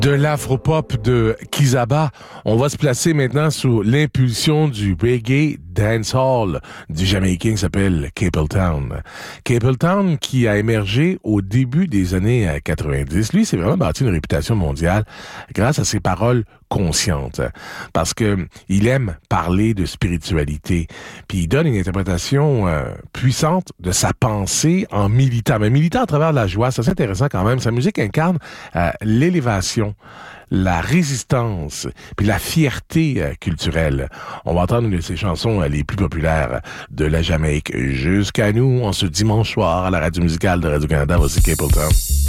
De l'afropop de Kizaba, on va se placer maintenant sous l'impulsion du reggae dancehall du Jamaïcain qui s'appelle Capleton. Capleton qui a émergé au début des années 90. Lui, c'est vraiment bâti une réputation mondiale grâce à ses paroles conscientes. Parce que il aime parler de spiritualité. Puis il donne une interprétation puissante de sa pensée en militant. Mais militant à travers la joie, c'est assez intéressant quand même. Sa musique incarne l'élévation, la résistance, puis la fierté culturelle. On va entendre une de ses chansons les plus populaires de la Jamaïque jusqu'à nous, en ce dimanche soir, à la radio musicale de Radio-Canada. Voici Capleton.